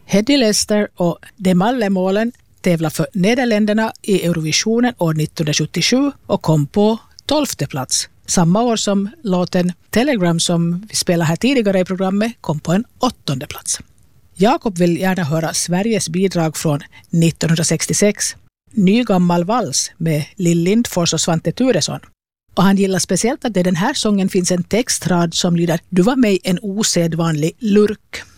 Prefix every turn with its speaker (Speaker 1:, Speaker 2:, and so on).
Speaker 1: Hedy Lester och De Mallemålen tävlade för Nederländerna i Eurovisionen år 1977 och kom på 12:e plats. Samma år som låten Telegram som vi spelade här tidigare i programmet kom på en 8:e plats. Jakob vill gärna höra Sveriges bidrag från 1966, Ny gammal vals med Lill Lindfors och Svante Thuresson. Och han gillar speciellt att det i den här sången finns en textrad som lyder: Du var mig en osedvanlig lurk.